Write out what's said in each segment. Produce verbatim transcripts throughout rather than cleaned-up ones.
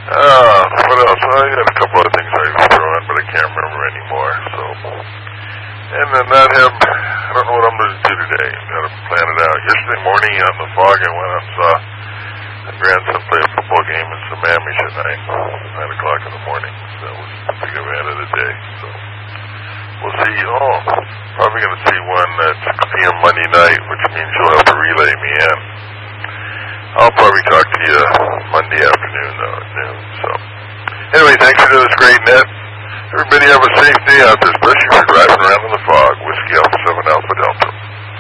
Uh, what else? Well, I got a couple other things I was throwing, but I can't remember anymore. So, and then that him, I don't know what I'm going to do today. I've got to plan it out. Yesterday morning on the fog, I went out and saw my grandson play a football game in Sammamish at nine, nine o'clock in the morning. So that was the big event of the day. So we'll see. Oh, probably going to see one at six p.m. Monday night, which means you'll have to relay me in. I'll probably talk to you Monday afternoon, though, at noon. So, anyway, thanks for doing this great net. Everybody have a safe day out there, especially if you're driving around in the fog. Whiskey Alpha seven Alpha Delta.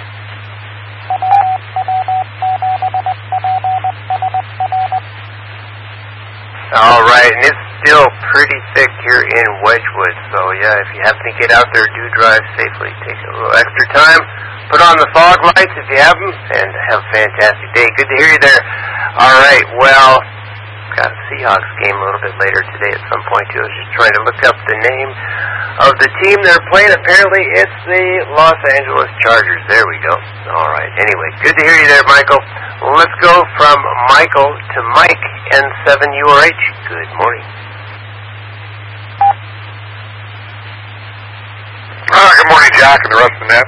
All right, and it's still pretty thick here in Wedgwood. So, yeah, if you happen to get out there, do drive safely. Take a little extra time. Put on the fog lights if you have them, and have a fantastic day. Good to hear you there. All right, well, got a Seahawks game a little bit later today at some point, too. I was just trying to look up the name of the team they're playing. Apparently, it's the Los Angeles Chargers. There we go. All right, anyway, good to hear you there, Michael. Let's go from Michael to Mike, N seven U R H. Good morning. Uh, good morning, Jack, and the rest of the net.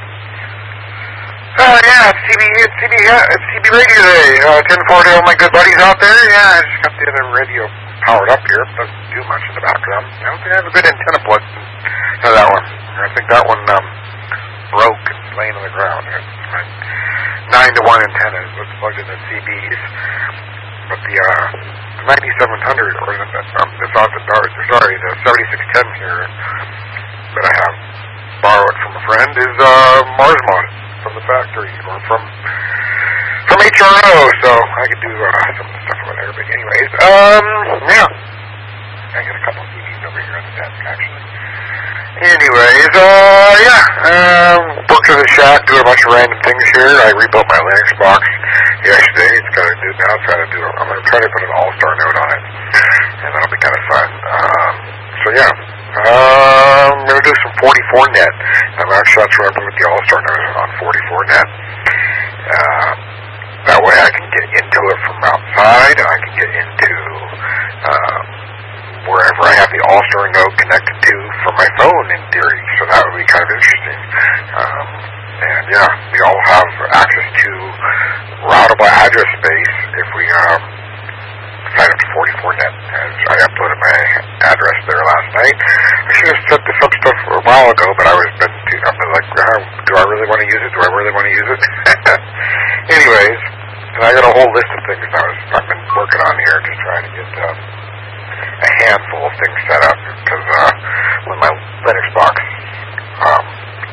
Uh, yeah, it's C B, it's C B, uh, it's C B radio today. Uh, ten forty, all my good buddies out there. Yeah, I just got the other radio powered up here. It doesn't do much in the background. I don't think I have a good antenna plug for that one. I think that one, um, broke and laying on the ground. It's my nine to one antenna is what's plugged into C Bs. But the, uh, the ninety-seven hundred, or the, um, this off the, sorry, the seventy-six ten here that I have borrowed from a friend is, uh, Mars Mod. From the factory, or from from H R O, so I could do uh, some of the stuff over there. But anyways, um, yeah, I got a couple of C Ds over here on the desk, actually. Anyways, uh, yeah, um, worked at the shack, doing a bunch of random things here. I rebuilt my Linux box yesterday. It's got to do now. Try to do. I'm going to try to put an all-star note on it, and that'll be kind of fun. Um, so yeah. Uh, I'm going to do some forty-four net. I'm actually, that's where I'm putting the All-Star Note on forty-four net. Uh, that way I can get into it from outside. I can get into uh, wherever I have the All-Star Note connected to from my phone, in theory. So that would be kind of interesting. Um, and yeah, we all have access to routable address space if we um, sign up to forty-four net. As I uploaded my address there last night. I should have set this up stuff a while ago, but I was been too, I've been like, oh, do I really want to use it? Do I really want to use it? Anyways, and I got a whole list of things I was I've been working on here, just trying to get um, a handful of things set up because uh, when my Linux box um,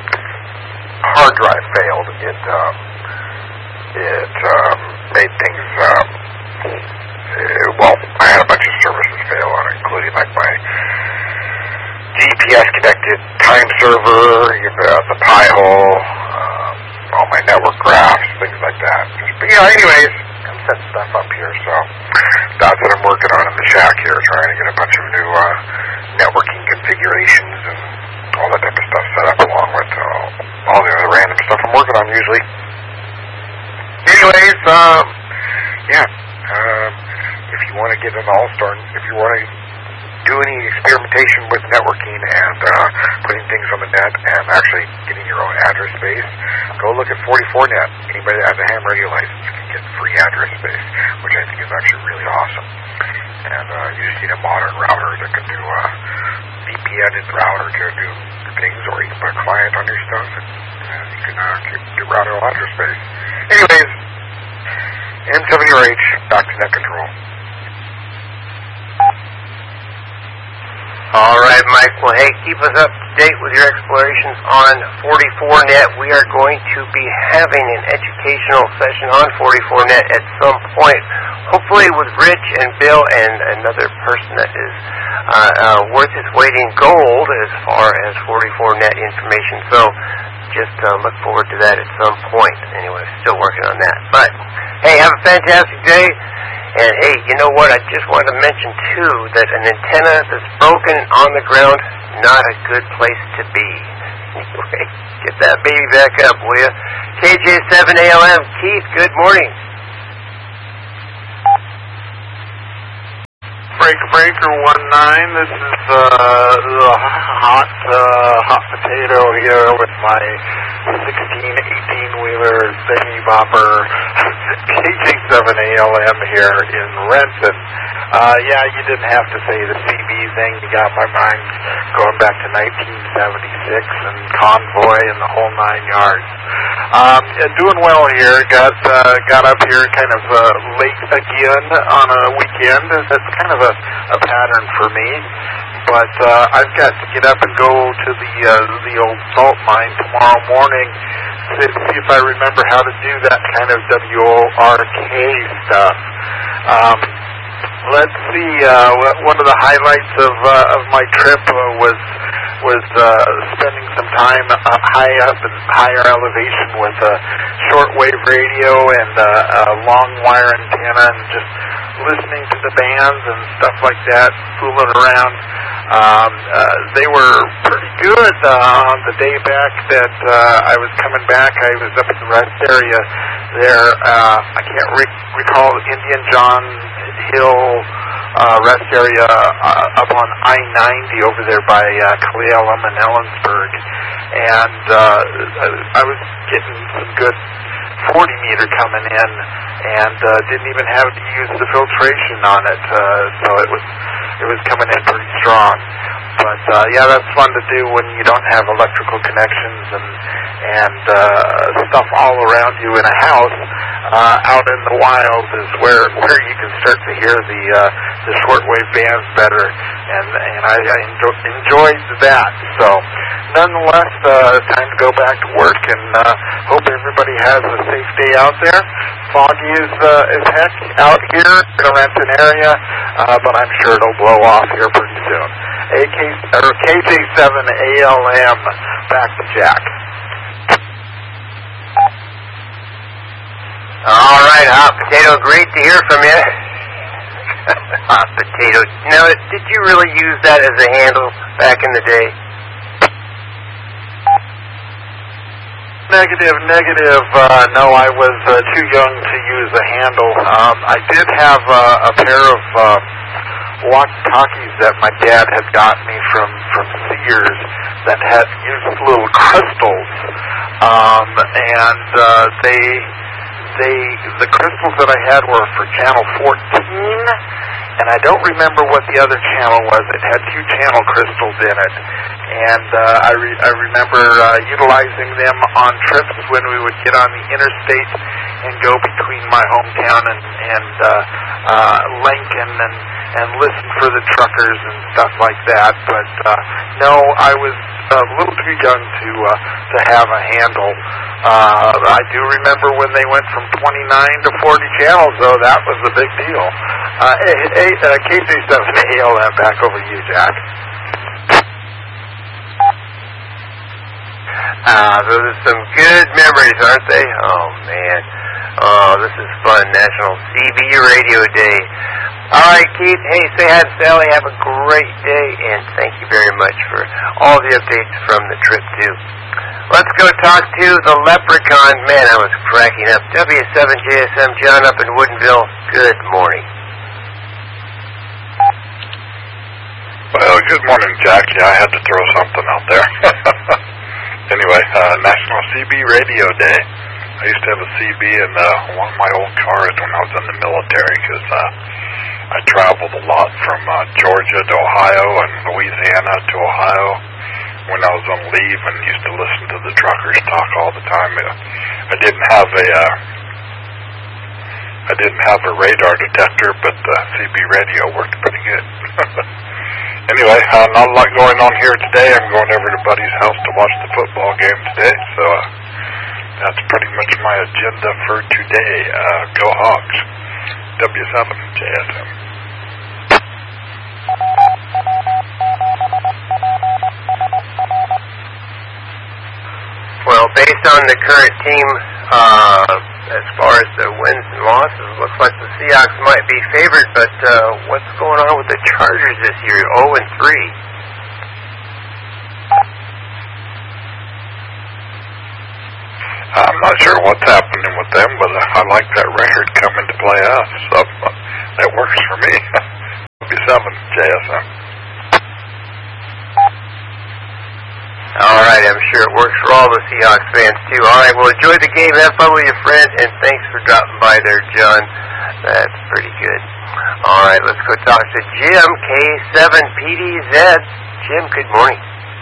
hard drive failed, it um, it um, made things. Um, Uh, well, I had a bunch of services fail on it, including like my G P S-connected time server, uh, the Pi-hole, uh, all my network graphs, things like that. Just, but yeah, anyways, I'm setting stuff up here, so that's what I'm working on in the shack here, trying to get a bunch of new uh, networking configurations and all that type of stuff set up along with uh, all the other random stuff I'm working on usually. Anyways, um, yeah. Um, if you want to get an all-star, if you want to do any experimentation with networking and uh, putting things on the net and actually getting your own address space, go look at forty-four net. Anybody that has a ham radio license can get free address space, which I think is actually really awesome. And uh, you just need a modern router that can do a V P N-ed router to do things, or you can put a client on your stuff and uh, you can uh, get, get router address space. Anyways, N seven U R H, back to net control. All right, Mike. Well, hey, keep us up to date with your explorations on forty-four net. We are going to be having an educational session on forty-four net at some point, hopefully with Rich and Bill and another person that is uh, uh, worth his weight in gold as far as forty-four net information. So just uh, look forward to that at some point. Anyway, still working on that. But, hey, have a fantastic day. And, hey, you know what? I just wanted to mention, too, that an antenna that's broken on the ground, not a good place to be. Anyway, get that baby back up, will you? K J seven A L M, Keith, good morning. Break Breaker one nine. This is uh, the hot uh, hot potato here with my sixteen eighteen wheeler thingy bopper K J seven A L M here in Renton. Uh, yeah, you didn't have to say the C B thing. You got my mind going back to nineteen seventy-six and Convoy and the whole nine yards. Um, doing well here. Got uh, got up here kind of uh, late again on a weekend. That's kind of a, a pattern for me. But uh, I've got to get up and go to the uh, the old salt mine tomorrow morning to see if I remember how to do that kind of W O R K stuff. Um, let's see. Uh, one of the highlights of uh, of my trip uh, was was uh, spending some time uh, high up in higher elevation with a shortwave radio and uh, a long wire antenna, and just listening to the bands and stuff like that, fooling around. Um, uh, they were pretty good uh, on the day back that uh, I was coming back. I was up at the rest area there. Uh, I can't re- recall Indian John Hill uh, rest area uh, up on I ninety over there by uh, Cle Elum and Ellensburg. And uh, I was getting some good forty meter coming in, and uh, didn't even have to use the filtration on it, uh, so it was it was coming in pretty strong. But uh, yeah, that's fun to do when you don't have electrical connections and and uh, stuff all around you in a house. Uh, out in the wild is where where you can start to hear the uh, the shortwave bands better, and and I, I enjo- enjoyed that. So nonetheless, uh, time to go back to work, and uh, hope everybody has a safe day out there. Foggy as uh, as heck out here in the Renton area, uh, but I'm sure it'll blow off here pretty soon. A K or K J seven A L M, back to Jack. All right, Hot Potato, great to hear from you. Hot Potato. Now, did you really use that as a handle back in the day? Negative, negative. Uh, no, I was uh, too young to use a handle. Um, I did have uh, a pair of uh, walkie-talkies that my dad had gotten me from, from Sears that had used little crystals, um, and uh, they... They, the crystals that I had were for channel fourteen, and I don't remember what the other channel was. It had two channel crystals in it, and uh, I, re- I remember uh, utilizing them on trips when we would get on the interstate and go between my hometown and, and uh, uh, Lincoln and, and listen for the truckers and stuff like that. But uh, no, I was a little too young to uh, to have a handle. Uh, I do remember when they went from twenty-nine to forty channels, though. That was a big deal. Uh, a, a, uh, K J seven A L M, back over to you, Jack. Ah, those are some good memories, aren't they? Oh, man. Oh, this is fun. National C B Radio Day. All right, Keith. Hey, say hi to Sally. Have a great day, and thank you very much for all the updates from the trip, too. Let's go talk to the Leprechaun. Man, I was cracking up. W seven J S M John up in Woodinville. Good morning. Well, good morning, Jack. Yeah, I had to throw something out there. Anyway, uh, National C B Radio Day. I used to have a C B in uh, one of my old cars when I was in the military, because uh, I traveled a lot from uh, Georgia to Ohio and Louisiana to Ohio when I was on leave, and used to listen to the truckers talk all the time. I didn't have a uh, I didn't have a radar detector, but the C B radio worked pretty good. Anyway, uh, not a lot going on here today. I'm going over to Buddy's house to watch the football game today, so uh, that's pretty much my agenda for today. Uh, go Hawks. W seven J S M. Well, based on the current team, uh, as far as the wins and losses, looks like the Seahawks might be favored, but uh, what's going on with the Chargers this year? oh and three. I'm not sure what's happening with them, but I like that record coming to play us, so uh, that works for me. W seven J S M. All right, I'm sure it works for all the Seahawks fans, too. All right, well, enjoy the game, have fun with your friends, and thanks for dropping by there, John. That's pretty good. All right, let's go talk to Jim, K seven P D Z. Jim, good morning.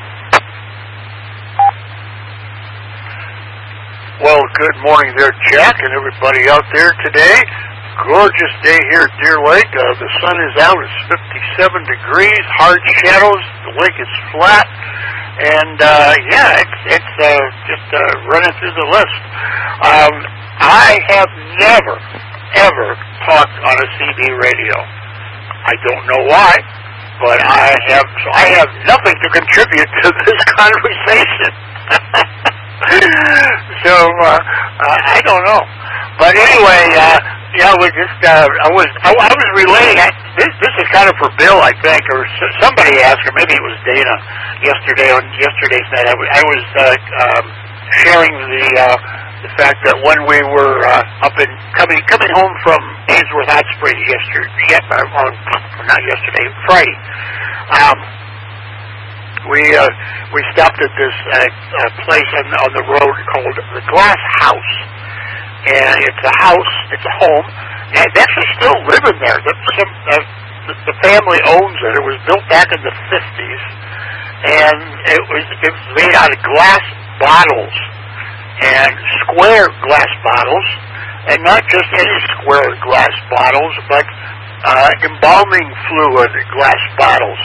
Well, good morning there, Jack, and everybody out there today. Gorgeous day here at Deer Lake. Uh, the sun is out. It's fifty-seven degrees, hard shadows. The lake is flat. And, uh, yeah, it's, it's uh, just uh, running through the list. Um, I have never, ever talked on a C B radio. I don't know why, but I have, so I have nothing to contribute to this conversation. so, uh, uh, I don't know. But anyway, uh, yeah, we just, uh, I was, I, I was relaying, I, this, this is kind of for Bill, I think, or somebody asked, or maybe it was Dana yesterday on yesterday's night. I was, I was uh, um, sharing the, uh, the fact that when we were, uh, up in, coming, coming home from Ainsworth Hot Springs yesterday, uh, on, not yesterday, Friday, um, we, uh, we stopped at this, uh, uh place on, on the road called the Glass House. And it's a house, it's a home, and they actually still live in there. The, some, uh, the, the family owns it. It was built back in the fifties, and it was, it was made out of glass bottles, and square glass bottles, and not just any square glass bottles, but uh, embalming fluid glass bottles.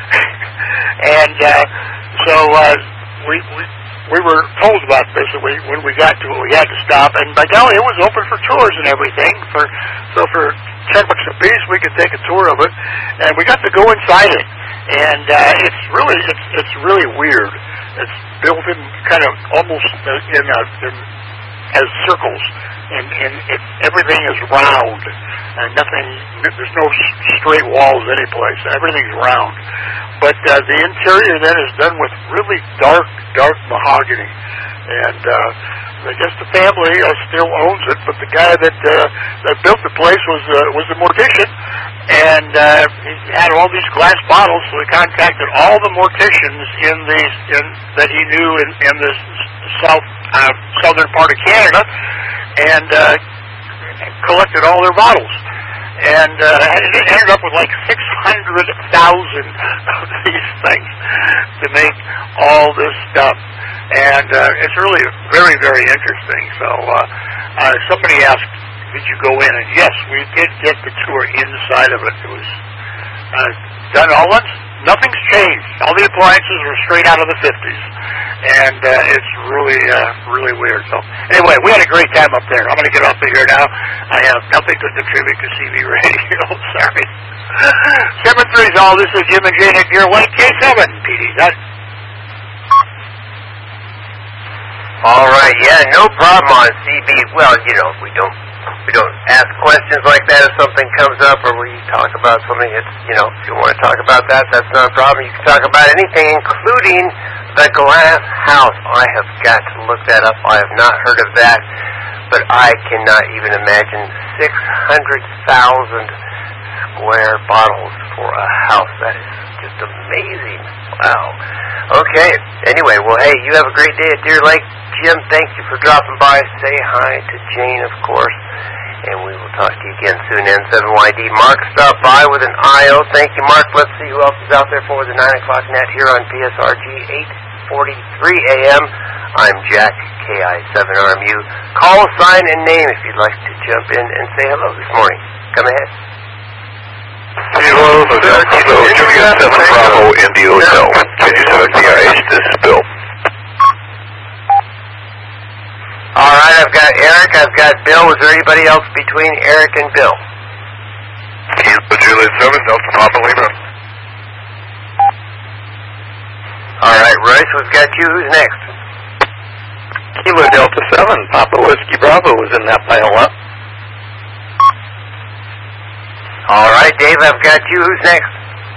and uh, so uh, we... we We were told about this, and we, when we got to it, we had to stop. And by golly, it was open for tours and everything. For so for ten bucks a piece, we could take a tour of it, and we got to go inside it. And uh, it's really, it's it's really weird. It's built in kind of almost in, a, in as circles, and, and it, everything is round, and nothing. There's no straight walls anyplace. Everything's round. But uh, the interior then is done with really dark, dark mahogany, and uh, I guess the family uh, still owns it. But the guy that uh, that built the place was uh, was a mortician, and uh, he had all these glass bottles. So he contacted all the morticians in the in, that he knew in, in the south uh, southern part of Canada, and uh, collected all their bottles. And uh, it ended up with like six hundred thousand of these things to make all this stuff. And uh, it's really very, very interesting. So uh, uh, somebody asked, did you go in? And yes, we did get the tour inside of it. It was uh, done all once. Nothing's changed. All the appliances were straight out of the fifties. And uh, it's really, uh, really weird. So anyway, we had a great time up there. I'm going to get off of here now. I have nothing to contribute to C B radio. Sorry. seven three is all. This is Jim and Jane at Deer Lake, K seven P D. That's all right. Yeah, no problem on C B. Well, you know, we don't we don't ask questions like that if something comes up, or we talk about something. It's, you know, if you want to talk about that, that's not a problem. You can talk about anything, including the Glass House. I have got to look that up. I have not heard of that, but I cannot even imagine six hundred thousand square bottles for a house. That is just amazing. Wow. Okay. Anyway, well, hey, you have a great day at Deer Lake. Jim, thank you for dropping by. Say hi to Jane, of course, and we will talk to you again soon. N seven Y D. Mark stopped by with an I O. Thank you, Mark. Let's see who else is out there for the nine o'clock net here on P S R G eight forty-three A M. I'm Jack, K I seven R M U. Call, sign, and name if you'd like to jump in and say hello this morning. Come ahead. Hello, Jack. So, Juliet seven Bravo Indio Hotel. Can you select the ice? This is Bill. All right, I've got Eric, I've got Bill. Was there anybody else between Eric and Bill? Juliet seven, Delta Papa Lima. All right, Royce, we've got you. Who's next? Kilo Delta seven, Papa Whiskey Bravo was in that pile up. All right, Dave, I've got you. Who's next?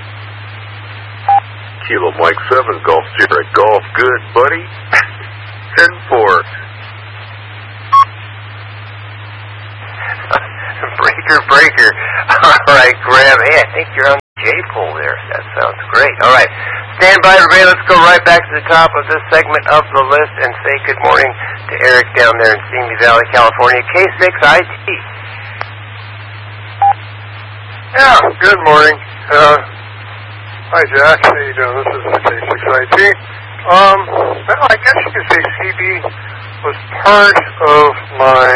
Kilo Mike seven, Golf Sierra Golf. Good, buddy. ten four. Breaker, breaker. All right, Graham. Hey, I think you're on the J Sounds great. All right. Stand by, everybody. Let's go right back to the top of this segment of the list and say good morning to Eric down there in Simi Valley, California, K six I T. Yeah, good morning. Uh, hi, Jack. How you doing? This is K six I T. Um, well, I guess you could say C B was part of my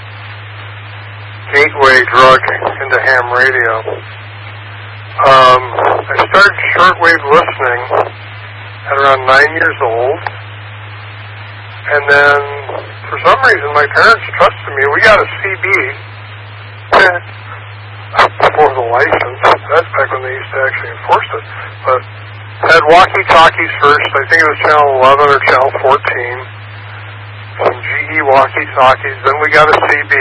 gateway drug into ham radio. Um, I started shortwave listening at around nine years old, and then for some reason my parents trusted me. We got a C B before the license. That's back when they used to actually enforce it. But had walkie-talkies first. I think it was channel eleven or channel fourteen. Some G E walkie-talkies. Then we got a C B,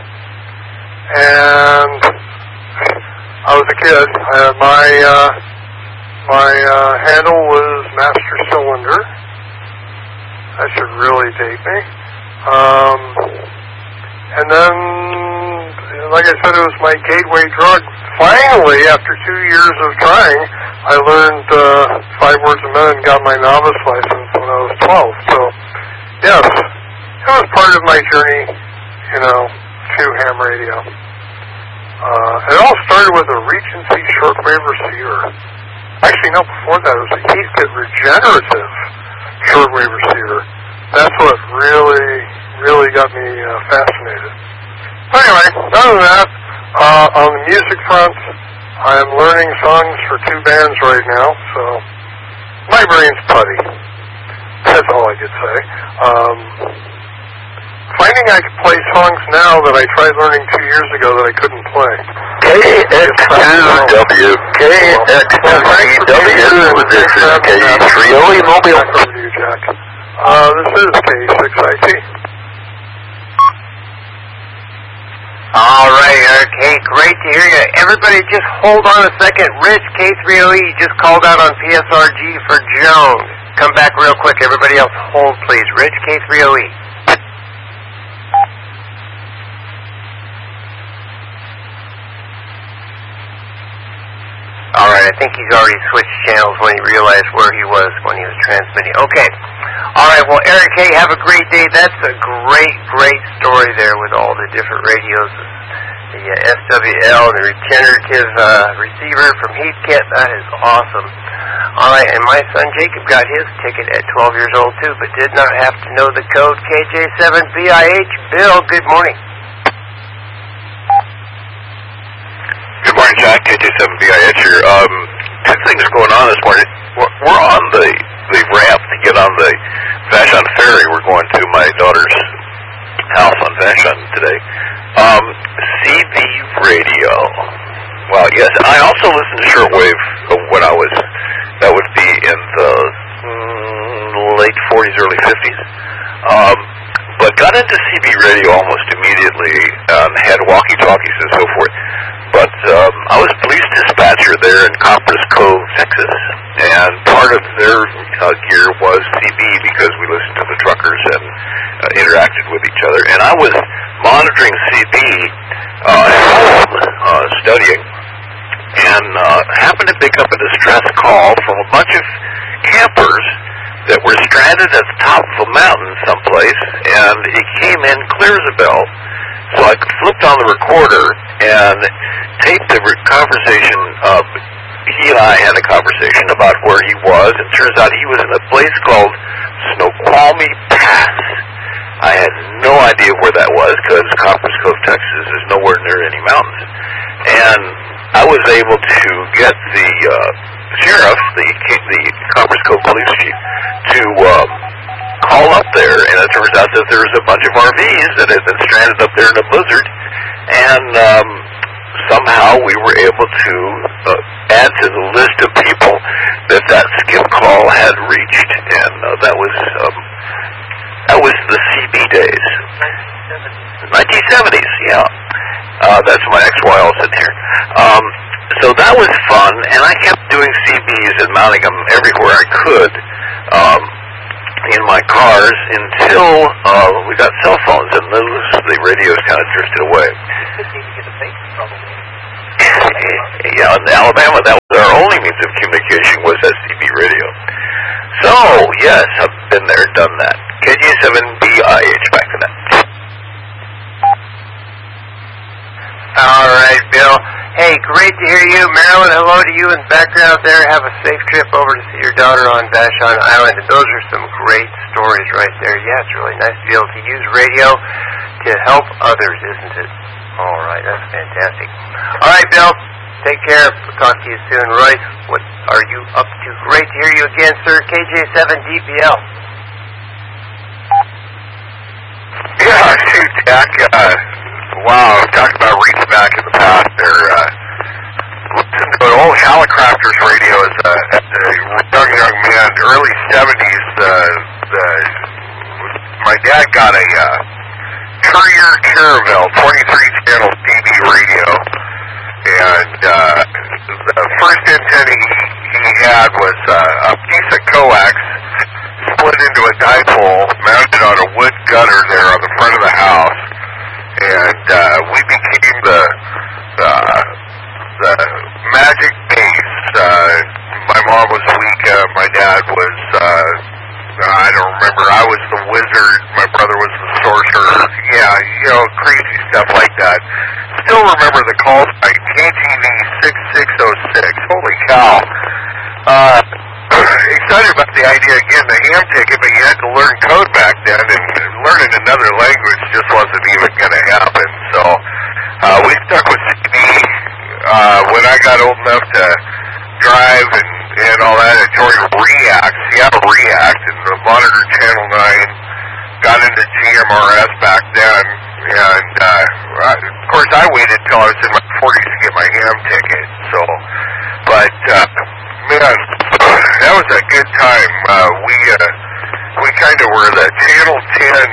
and I was a kid. Uh, my uh, my uh, handle was Master Cylinder. That should really date me. Um, and then, like I said, it was my gateway drug. Finally, after two years of trying, I learned uh, five words a minute and got my novice license when I was twelve. So, yes, it was part of my journey, you know, to ham radio. Uh, it all started with a Regency shortwave receiver. Actually, no, before that, it was a Heathkit regenerative shortwave receiver. That's what really, really got me uh, fascinated. Anyway, other than that, uh, on the music front, I'm learning songs for two bands right now, so my brain's putty. That's all I could say. Um, finding I could play songs now that I tried learning two years ago that I couldn't play. K X two W, K X two W, this is K three O E Mobile. Over to you, Jack. Uh, this is K six I T. All right, Eric. Hey, great to hear you. Everybody, just hold on a second. Rich, K three O E, just called out on P S R G for Jones. Come back real quick. Everybody else, hold, please. Rich, K three O E. All right, I think he's already switched channels when he realized where he was when he was transmitting. Okay. All right, well, Eric, hey, have a great day. That's a great, great story there with all the different radios. The uh, S W L, the regenerative uh, receiver from Heathkit. That is awesome. All right, and my son Jacob got his ticket at twelve years old, too, but did not have to know the code K J seven B I H. Bill, good morning. Good morning, Jack. K J seven B I H here. Um, two things going on this morning. We're, we're on the, the ramp to get on the Vashon Ferry. We're going to my daughter's house on Vashon today. Um, C B radio. Well, yes, I also listened to shortwave when I was, that would be in the mm, late forties, early fifties. Um, but got into C B radio almost immediately, um, had walkie-talkies and so forth. But um, I was police dispatcher there in Copperas Cove, Texas, and part of their uh, gear was C B because we listened to the truckers and uh, interacted with each other. And I was monitoring C B uh, at home, uh, studying, and uh, happened to pick up a distress call from a bunch of campers that were stranded at the top of a mountain someplace, and it came in clear as a bell. So I flipped on the recorder and taped the conversation. Uh, he and I had a conversation about where he was. It turns out he was in a place called Snoqualmie Pass. I had no idea where that was because Copperas Cove, Texas is nowhere near any mountains. And I was able to get the uh, sheriff, the, the Copperas Cove police chief, to um, call up there, and it turns out that there's a bunch of R Vs that had been stranded up there in a blizzard, and um, somehow we were able to uh, add to the list of people that that skip call had reached, and uh, that was um, that was the C B days. nineteen seventies, yeah. Uh, that's my ex-Wiles in here. Um, so that was fun, and I kept doing C Bs and mounting them everywhere I could. Um, in my cars until uh, we got cell phones, and those, the radios kind of drifted away. Yeah, in Alabama, that was our only means of communication. done that. K J seven B I H, back to that. All right, Bill. Hey, great to hear you. Marilyn, hello to you in the background there. Have a safe trip over to see your daughter on Vashon Island. And those are some great stories right there. Yeah, it's really nice to be able to use radio to help others, isn't it? All right, that's fantastic. All right, Bill, take care. We'll talk to you soon. Royce, what are you up to? Great to hear you again, sir. K J seven D P L. Yeah, shoot, Jack. Uh, wow, talking about reaching back in the past there. Uh, listen to an old Hallicrafters radio as a, as a young, young man, early seventies. Uh, the, my dad got a uh, Courier Caravel twenty-three channel C B radio, and uh, the first antenna he, he had was uh, a piece of coax split into a dipole mounted on a wood gutter there on the front of the house, and uh, we became the uh, the magic base. Uh, my mom was Wicca, my dad was uh, I don't remember. I was the wizard. My brother was the sorcerer. Yeah, you know, crazy stuff like that. Still remember the call sign K T V six six oh six. Holy cow! Uh, excited about the idea again, the ham ticket, but you had to learn code back then, and learning another language just wasn't even going to happen. So uh, we stuck with C B. Uh, when I got old enough to drive and, and all that, I joined React, Seattle React, and the Monitor Channel nine, got into G M R S back then, and uh, of course I waited till I was in my forties to get my ham ticket. So, but uh, man, that was a good time. Uh, we uh, we kind of were the Channel ten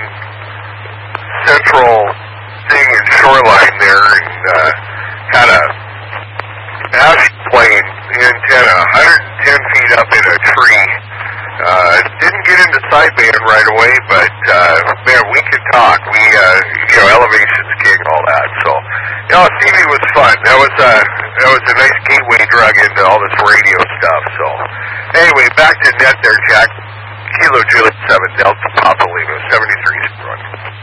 central thing in Shoreline there, and uh, had a ash-plane antenna, one hundred ten feet up in a tree. Uh, didn't get into sideband right away, but uh, man, we could talk. We, uh, you know, elevation's king, all that. So, you know, C B was fun. That was uh, that was a nice gateway drug into all this radio stuff. So, anyway, back to net there, Jack. Kilo Juliet seven Delta Papa Lima seventy-three run.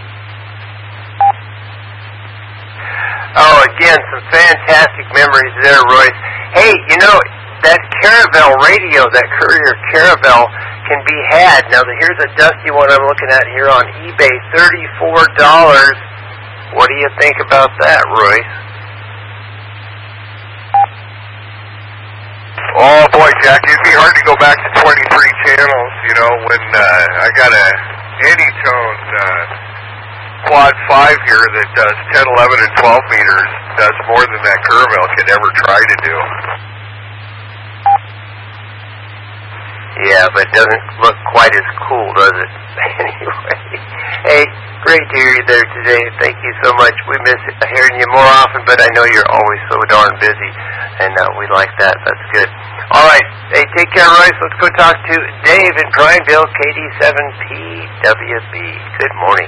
Oh, again, some fantastic memories there, Royce. Hey, you know, that Caravel radio, that Courier Caravel, can be had. Now, here's a dusty one I'm looking at here on eBay, thirty-four dollars. What do you think about that, Royce? Oh, boy, Jack, it'd be hard to go back to twenty-three channels, you know, when uh, I got a Anytone uh, Quad five here that does ten, eleven, and twelve meters, does more than that Caravel could ever try to do. Yeah, but it doesn't look quite as cool, does it? Anyway, hey, great to hear you there today. Thank you so much. We miss hearing you more often, but I know you're always so darn busy, and uh, we like that. That's good. All right. Hey, take care, Royce. Let's go talk to Dave in Prineville, K D seven P W B. Good morning.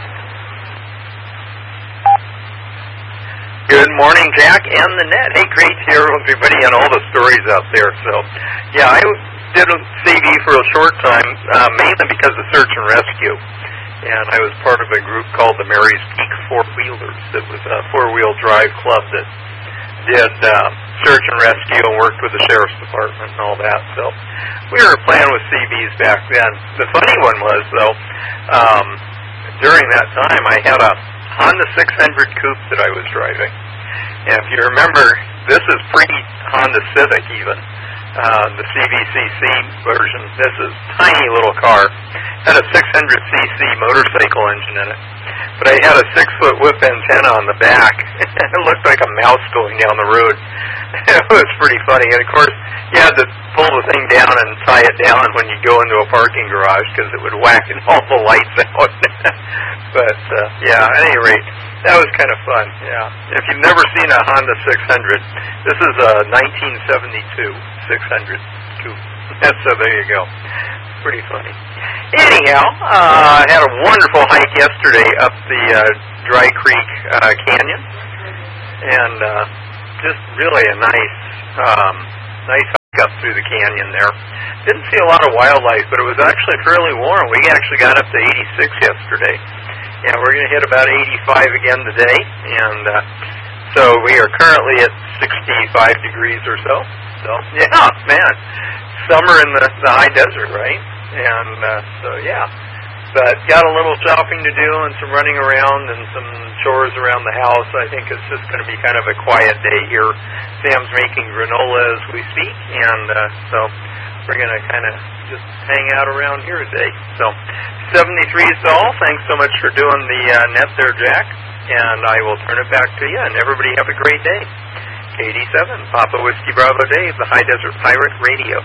Good morning, Jack, and the net. Hey, great to hear everybody and all the stories out there. So, yeah, I did a C V for a short time, uh, mainly because of search and rescue. And I was part of a group called the Mary's Peak Four-Wheelers. It was a four-wheel drive club that did uh, search and rescue and worked with the Sheriff's Department and all that. So we were playing with C Bs back then. The funny one was, though, um, during that time I had a Honda six hundred coupe that I was driving. And if you remember, this is pre-Honda Civic even. Uh, the C V C C version. This is a tiny little car. Had a six hundred c c motorcycle engine in it. But I had a six-foot whip antenna on the back. It looked like a mouse going down the road. It was pretty funny. And, of course, you had to pull the thing down and tie it down when you go into a parking garage because it would whack all the lights out. But, uh, yeah, at any rate, that was kind of fun, yeah. If you've never seen a Honda six hundred, this is a nineteen seventy-two six hundred coupe. So there you go. Pretty funny. Anyhow, uh, I had a wonderful hike yesterday up the uh, Dry Creek uh, Canyon, and uh, just really a nice, um, nice hike up through the canyon there. Didn't see a lot of wildlife, but it was actually fairly warm. We actually got up to eighty-six yesterday. Yeah, we're going to hit about eighty-five again today, and uh, so we are currently at sixty-five degrees or so. So, yeah, man, summer in the, the high desert, right? And uh, so, yeah. But got a little shopping to do and some running around and some chores around the house. I think it's just going to be kind of a quiet day here. Sam's making granola as we speak, and uh, so we're going to kind of just hang out around here today. So seventy-three is all. Thanks so much for doing the uh, net there, Jack. And I will turn it back to you. And everybody have a great day. K D seven, Papa Whiskey Bravo Dave, the High Desert Pirate Radio.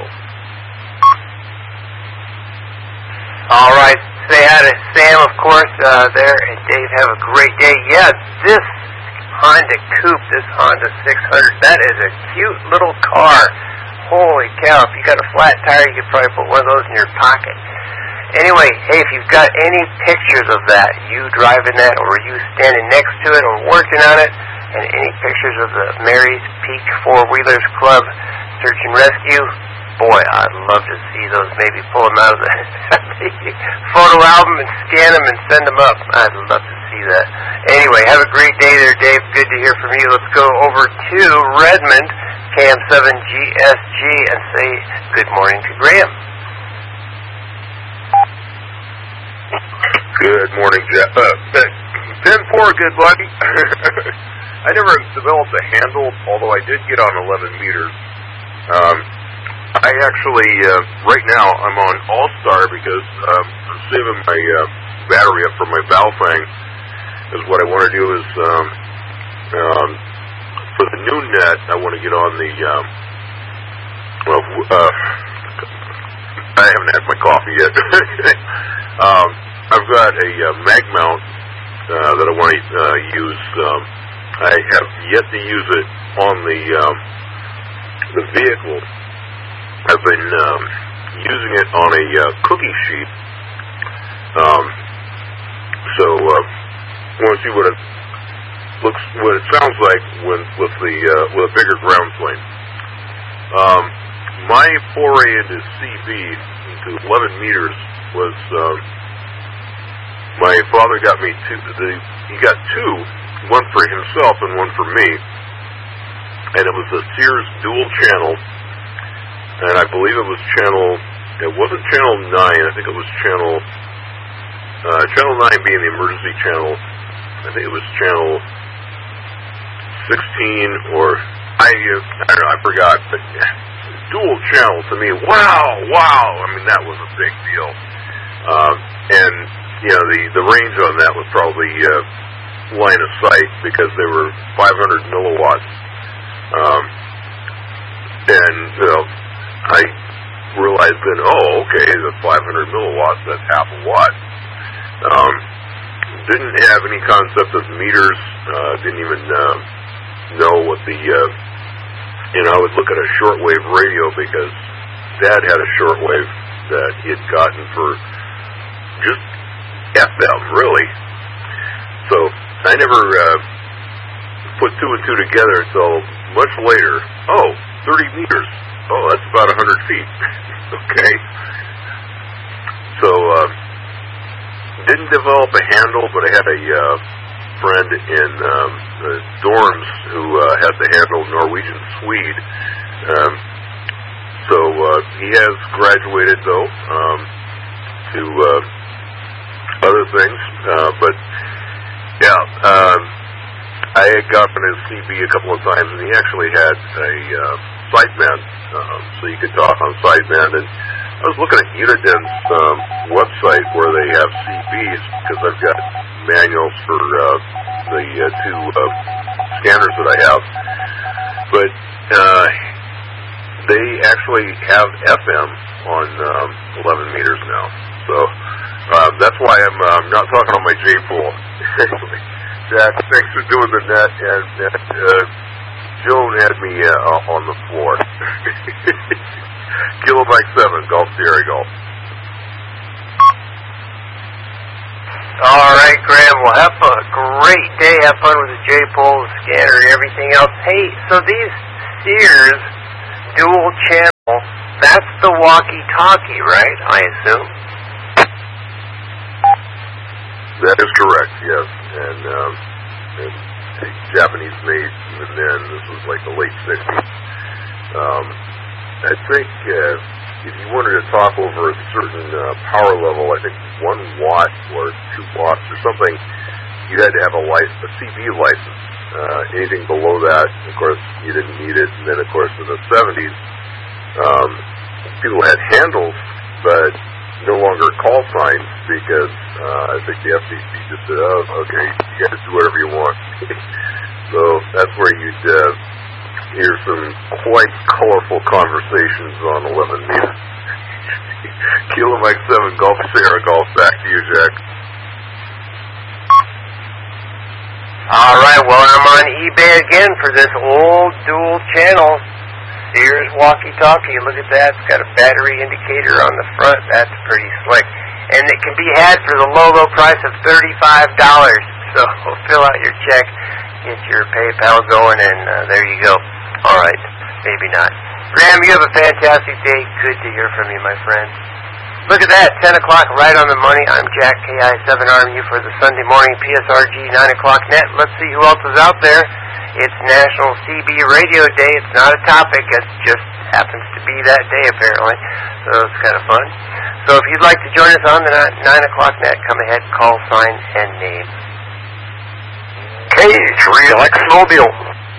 All right. Say hi to Sam, of course, uh, there, and Dave, have a great day. Yeah, this Honda Coupe, this Honda six hundred, that is a cute little car. Holy cow, if you got a flat tire, you could probably put one of those in your pocket. Anyway, hey, if you've got any pictures of that, you driving that, or you standing next to it, or working on it, and any pictures of the Mary's Peak Four-Wheelers Club Search and Rescue, boy, I'd love to see those. Maybe pull them out of the photo album and scan them and send them up. I'd love to see that. Anyway, have a great day there, Dave. Good to hear from you. Let's go over to Redmond, K M seven G S G, and say good morning to Graham. Good morning, Jeff. Uh, ten four, good buddy. I never developed a handle, although I did get on eleven meters. Um, I actually, uh, right now, I'm on All-Star because um, I'm saving my uh, battery up for my Baofeng. Because what I want to do is, um, um, for the new net, I want to get on the, um, well, uh, I haven't had my coffee yet. um, I've got a uh, mag mount uh, that I want to uh, use. Um, I have yet to use it on the um, the vehicle. I've been um, using it on a uh, cookie sheet. Um, so uh, I want to see what it looks, what it sounds like when with the uh, with a bigger ground plane. Um, my foray into C B into eleven meters was um, my father got me two. The, he got two, one for himself and one for me, and it was a Sears dual channel. And I believe it was channel, it wasn't channel nine, I think it was channel, uh, channel nine being the emergency channel. I think it was channel sixteen or, I, I don't know, I forgot, but dual channel to me, wow, wow, I mean, that was a big deal. Um, and, you know, the, the range on that was probably uh, line of sight because they were five hundred milliwatts. Um, and, you know, I realized then, oh, okay, the five hundred milliwatts, that's half a watt. Um, didn't have any concept of meters, uh, didn't even uh, know what the, uh, you know, I would look at a shortwave radio because Dad had a shortwave that he had gotten for just F M, really. So I never uh, put two and two together until much later. Oh, thirty meters. Oh, that's about one hundred feet. Okay. So, uh, didn't develop a handle, but I had a uh, friend in um, the dorms who uh, had the handle Norwegian Swede. Um, so, uh, he has graduated, though, um, to uh, other things. Uh, but, yeah, um, I had gotten his C B a couple of times, and he actually had a uh, sideband, um, so you could talk on sideband. And I was looking at Uniden's um, website where they have C Bs, because I've got manuals for uh, the uh, two uh, scanners that I have. But uh, they actually have F M on um, eleven meters now. So uh, that's why I'm uh, not talking on my J-Pool. Jack, thanks for doing the net, and, and uh, Joan had me uh, on the floor. Kilo Mike seven, Golf Sierra Golf. All right, Graham. Well, have a great day. Have fun with the J-Pole, the scanner, and everything else. Hey, so these Sears dual channel That's the walkie-talkie, right? I assume. That is correct, yes. And, um, and Japanese made even then. This was like the late sixties. Um, I think uh, if you wanted to talk over a certain uh, power level, I think one watt or two watts or something, you had to have a, license, a C B license. Uh, anything below that, of course, you didn't need it. And then, of course, in the seventies, um, people had handles, but no longer call signs because uh, I think the F C C just said, oh, okay, you guys do whatever you want. So that's where you'd uh, hear some quite colorful conversations on eleven meters. Kilo Mike seven, Golf Sierra Golf. Back to you, Jack. All right, well, I'm on eBay again for this old dual channel Sears walkie-talkie. Look at that. It's got a battery indicator on the front. That's pretty slick. And it can be had for the low, low price of thirty-five dollars. So fill out your check, get your PayPal going, and uh, there you go. All right, maybe not. Graham, you have a fantastic day. Good to hear from you, my friend. Look at that, ten o'clock, right on the money. I'm Jack, K I seven R M U for the Sunday morning P S R G nine o'clock net. Let's see who else is out there. It's National C B Radio Day. It's not a topic. It just happens to be that day, apparently. So it's kind of fun. So if you'd like to join us on the nine o'clock net, come ahead, call sign and name. K three L X Mobile.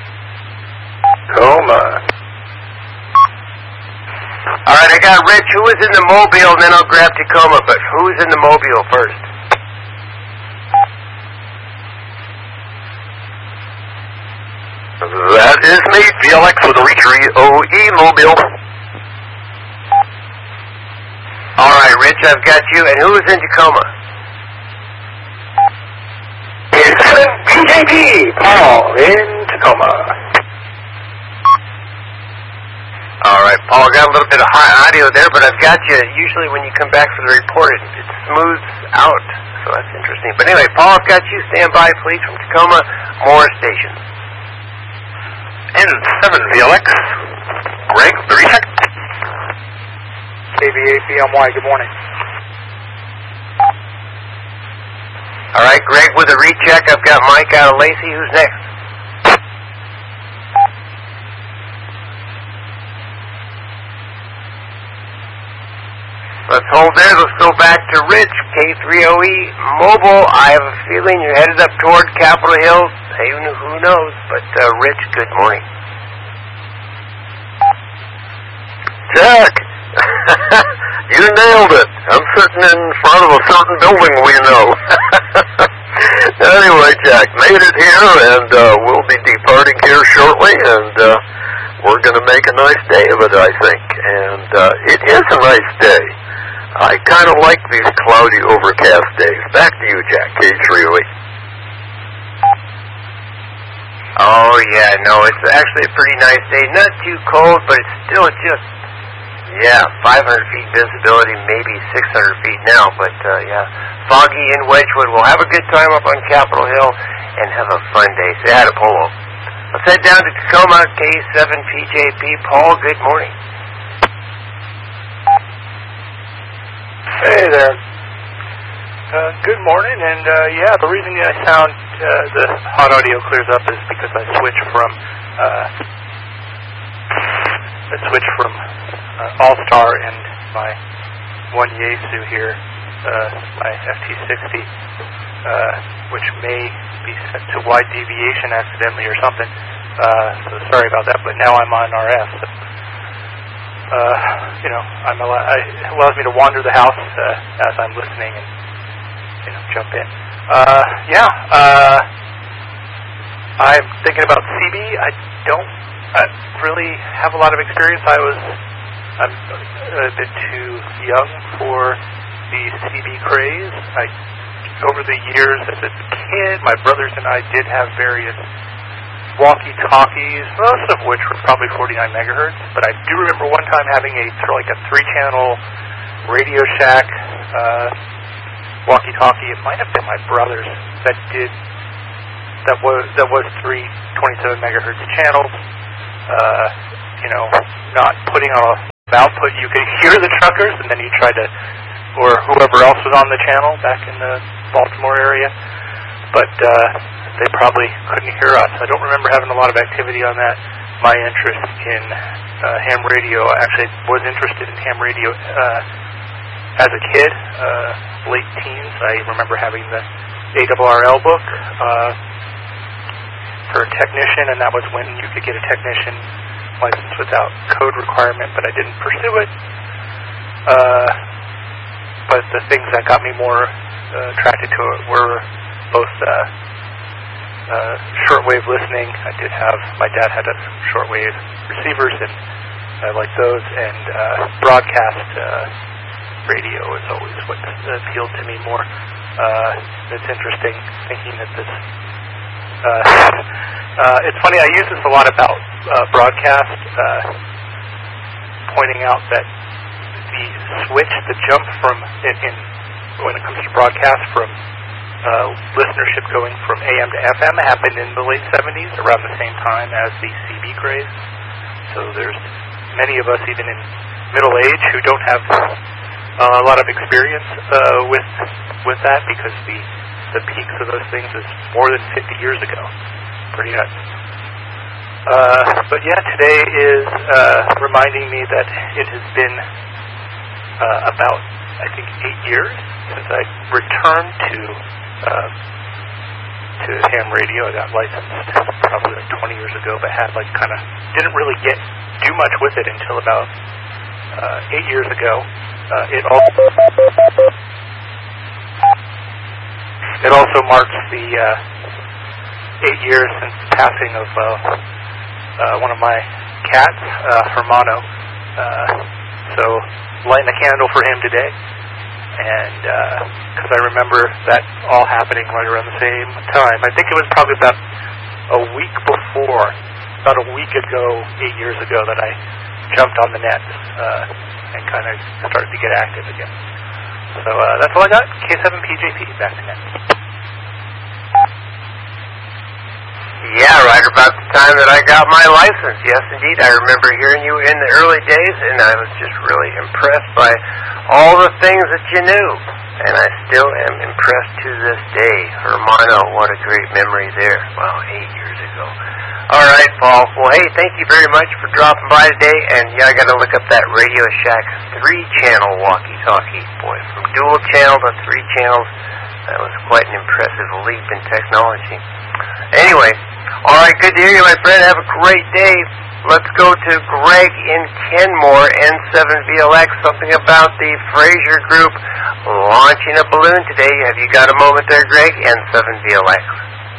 Tacoma. All right, I got Rich. Who is in the Mobile? And then I'll grab Tacoma. But who's in the Mobile first? That is me, V L X with a Retry O E Mobile. All right, Rich, I've got you. And who is in Tacoma? It's P J P, Paul, in Tacoma. All right, Paul, got a little bit of high audio there, but I've got you. Usually when you come back for the report, it, it smooths out, so that's interesting. But anyway, Paul, I've got you. Stand by, please, from Tacoma. More stations. N seven V L X. Greg, thirty seconds. K V eight B M Y, good morning. All right, Greg with a recheck. I've got Mike out of Lacey. Who's next? Let's hold there. Let's go back to Rich, K three O E Mobile. I have a feeling you're headed up toward Capitol Hill. Hey, who knows? But, uh, Rich, good morning. Jack, you nailed it. I'm sitting in front of a certain building we know. Anyway, Jack, made it here, and uh, we'll be departing here shortly, and uh, we're going to make a nice day of it, I think. And uh, it is a nice day. I kind of like these cloudy, overcast days. Back to you, Jack, K three O E. Oh, yeah, no, it's actually a pretty nice day. Not too cold, but it's still just, yeah, five hundred feet visibility, maybe six hundred feet now. But, uh, yeah, foggy in Wedgwood. We'll have a good time up on Capitol Hill and have a fun day. Say hi to Polo. Let's head down to Tacoma, K seven P J P. Paul, good morning. Hey there. Uh, good morning, and uh, yeah, the reason I sound uh, the hot audio clears up is because I switched from uh, I switched from uh, All-Star and my one Yaesu here, uh, my F T sixty, uh, which may be set to wide deviation accidentally or something. Uh, so sorry about that, but now I'm on R F. So. Uh, you know, I'm allow- it allows me to wander the house uh, as I'm listening and, you know, jump in. Uh, yeah, uh, I'm thinking about C B. I don't I really have a lot of experience. I was I'm a bit too young for the C B craze. I, over the years as a kid, my brothers and I did have various walkie-talkies, most of which were probably forty-nine megahertz, but I do remember one time having a sort of like a three-channel Radio Shack uh, walkie-talkie. It might have been my brother's that did that was that was three twenty-seven megahertz channels. Uh, you know, not putting on a output, you could hear the truckers, and then you tried to, or whoever else was on the channel back in the Baltimore area, but uh, they probably couldn't hear us. I don't remember having a lot of activity on that. My interest in uh, ham radio, actually was interested in ham radio uh, as a kid, uh, late teens. I remember having the A R R L book uh, for a technician, and that was when you could get a technician license without code requirement, but I didn't pursue it. Uh, but the things that got me more uh, attracted to it were both uh, uh, shortwave listening. I did have, my dad had a shortwave receivers, and I liked those, and uh, broadcast uh, radio is always what appealed to me more. Uh, it's interesting thinking that this uh, uh, it's funny, I use this a lot about uh, broadcast, uh, pointing out that the switch, the jump from, in, in when it comes to broadcast, from uh, listenership going from A M to F M happened in the late seventies, around the same time as the C B craze. So there's many of us, even in middle age, who don't have uh, a lot of experience uh, with with that, because the the peaks of those things is more than fifty years ago. Pretty nuts. Uh, but yeah, today is uh, reminding me that it has been uh, about, I think, eight years since I returned to uh, to ham radio. I got licensed probably like twenty years ago, but had like kind of didn't really get do much with it until about uh, eight years ago. Uh, it also it also marks the uh, eight years since the passing of uh, uh, one of my cats, uh, Hermano. Uh, so lighting a candle for him today, and because uh, I remember that all happening right around the same time. I think it was probably about a week before, about a week ago, eight years ago, that I jumped on the net uh, and kind of started to get active again. So uh, that's all I got. K seven P J P, back to net. Yeah, right about the time that I got my license. Yes, indeed. I remember hearing you in the early days, and I was just really impressed by all the things that you knew. And I still am impressed to this day. Hermano, what a great memory there. Wow, eight years ago. All right, Paul. Well, hey, thank you very much for dropping by today. And, yeah, I got to look up that Radio Shack three-channel walkie-talkie. Boy, from dual channel to three channels, that was quite an impressive leap in technology. Anyway, all right, good to hear you, my friend. Have a great day. Let's go to Greg in Kenmore, N seven V L X, something about the Fraser Group launching a balloon today. Have you got a moment there, Greg? N seven V L X.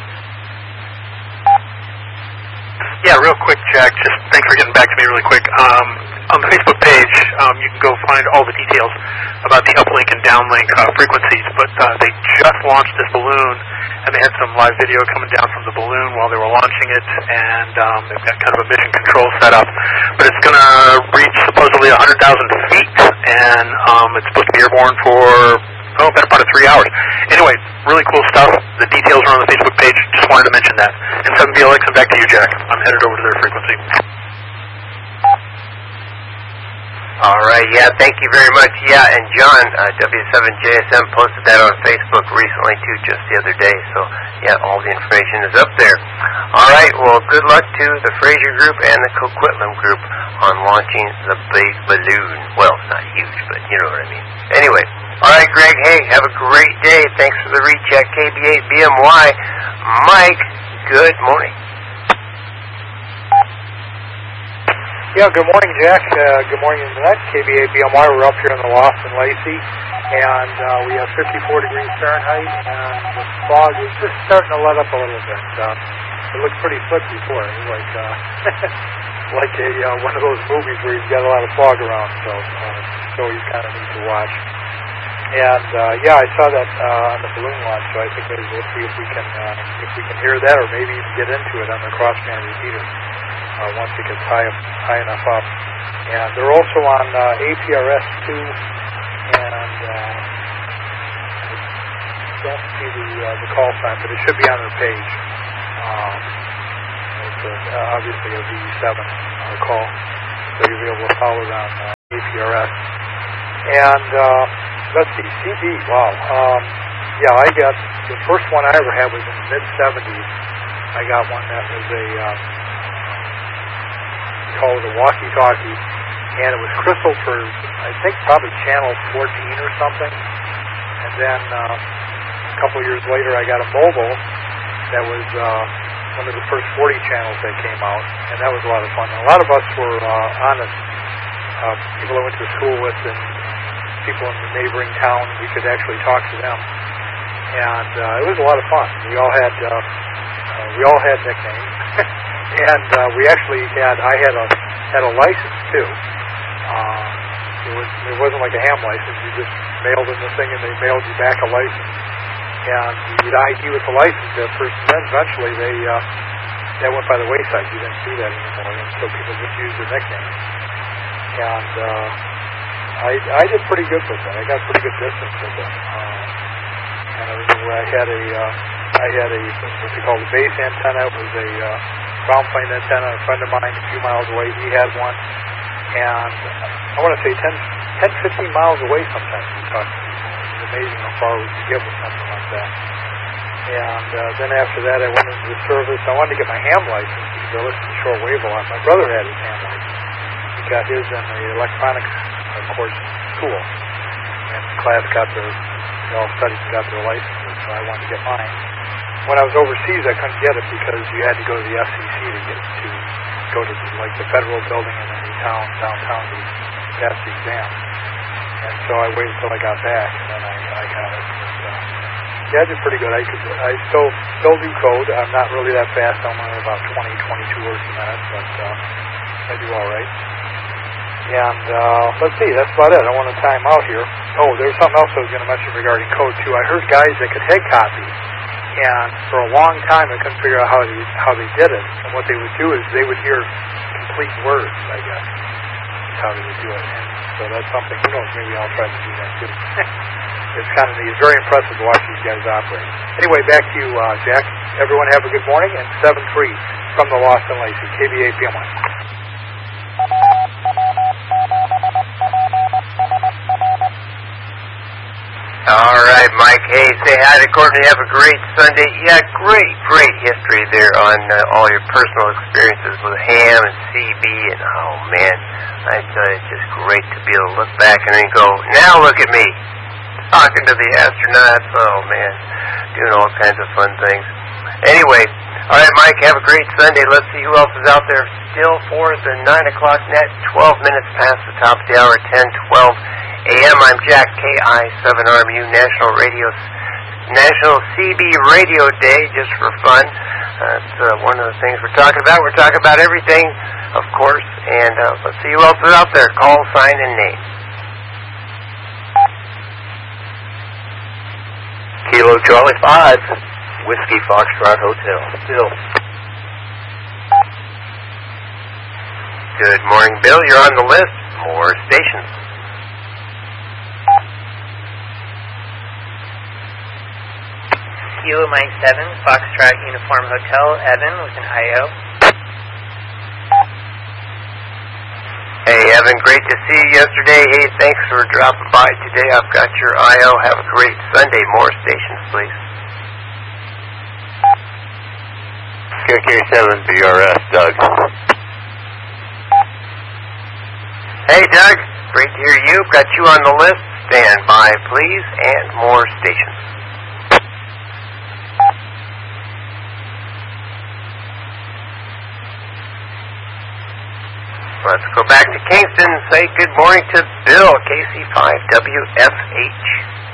Yeah, real quick, Jack. Just thanks for getting back to me really quick. Um, on the Facebook page, um, you can go find all the details about the uplink and downlink uh, frequencies, but uh, they just launched this balloon, and they had some live video coming down from the balloon while they were launching it, and um, they've got kind of a mission control set up. But it's going to reach supposedly one hundred thousand feet, and um, it's supposed to be airborne for, oh, better part of three hours. Anyway, really cool stuff. The details are on the Facebook page. Just wanted to mention that. And seven V L X, and back to you, Jack. I'm headed over to their frequency. All right, yeah, thank you very much. Yeah, and John, uh, W seven J S M posted that on Facebook recently, too, just the other day. So, yeah, all the information is up there. All right, well, good luck to the Fraser Group and the Coquitlam Group on launching the big balloon. Well, it's not huge, but you know what I mean. Anyway, all right, Greg, hey, have a great day. Thanks for the reach at K B eight B M Y. Mike, good morning. Yeah, good morning, Jack. Uh, good morning, Internet. K B eight B M Y. We're up here in the loft in Lacey, and uh, we have fifty-four degrees Fahrenheit, and the fog is just starting to let up a little bit. Uh, it looked pretty slick before. It was like uh, like a uh, one of those movies where you've got a lot of fog around, so uh, so you kind of need to watch. And uh, yeah, I saw that uh, on the balloon launch, so I think maybe we'll see if we can uh, if we can hear that, or maybe even get into it on the crossband repeater. Uh, once it gets high, high enough up. And they're also on uh, A P R S two, and uh, I don't see the, uh, the call sign, but it should be on their page. Um, it's a, uh, obviously a V seven uh, call, so you'll be able to follow it on uh, R S. And uh, let's see, C B, wow. Um, yeah, I got, the first one I ever had was in the mid seventies. I got one that was a, um, called a walkie-talkie, and it was crystal for, I think, probably channel fourteen or something. And then uh, a couple years later, I got a mobile that was uh, one of the first forty channels that came out, and that was a lot of fun. And a lot of us were uh, honest uh, people I went to school with, and people in the neighboring town. We could actually talk to them, and uh, it was a lot of fun. We all had uh, uh, we all had nicknames, and uh, we actually had I had a had a license too. Uh, it was it wasn't like a ham license. You just mailed in the thing, and they mailed you back a license. And you'd I D with the license at first, and then eventually they uh, that went by the wayside. You didn't see that anymore, and so people just used their nicknames. And uh, I I did pretty good with that. I got pretty good distance with it. Uh, and I remember I had a uh, I had a what they call a base antenna. It was a uh, ground plane antenna. A friend of mine a few miles away, he had one, and I want to say ten, ten, fifteen miles away. Sometimes we talked to people. It was amazing how far we could get with something like that. And uh, then after that, I went into the service. I wanted to get my ham license because I listened to shortwave a lot. My brother had his ham license. He got his in the electronics uh, course in school. And the class got their, they all studied and got their licenses, so I wanted to get mine. When I was overseas, I couldn't get it because you had to go to the F C C to get to go to the, like the federal building in any town downtown to pass the exam. And so I waited until I got back, and then I, I got it. But, uh, yeah, I did pretty good. I could, I still still do code. I'm not really that fast. I'm only about twenty, twenty-two words a minute, but uh, I do all right. And uh, let's see, that's about it. I want to time out here. Oh, there was something else I was going to mention regarding code too. I heard guys that could head copy, and for a long time I couldn't figure out how they how they did it. And what they would do is they would hear complete words, I guess, is how they would do it. And so that's something. Who knows? Maybe I'll try to do that too. It's kind of it's very impressive to watch these guys operate. Anyway, back to you, uh, Jack. Everyone have a good morning. And seven three from the Lost and Lacey, K B A P M one. All right, Mike. Hey, say hi to Courtney. Have a great Sunday. Yeah, great, great history there on uh, all your personal experiences with ham and C B. And oh man, I tell you, it's just great to be able to look back and then go, now look at me, talking to the astronauts. Oh man, doing all kinds of fun things. Anyway, all right, Mike. Have a great Sunday. Let's see who else is out there still for the nine o'clock net. Twelve minutes past the top of the hour. Ten, twelve. A M. I'm Jack, K I seven R M U, National Radio, National C B Radio Day, just for fun. That's uh, one of the things we're talking about. We're talking about everything, of course, and uh, let's see who else is out there. Call, sign, and name. Kilo Charlie five, Whiskey Foxtrot Hotel. Bill. Good morning, Bill. You're on the list. More stations. Kilo Mike seven, Foxtrot Uniform Hotel, Evan with an I O. Hey, Evan, great to see you yesterday. Hey, thanks for dropping by today. I've got your I O. Have a great Sunday. More stations, please. K K seven B R S, Doug. Hey, Doug, great to hear you. Got you on the list. Stand by, please, and more stations. Let's go back to Kingston and say good morning to Bill, K C five W F H.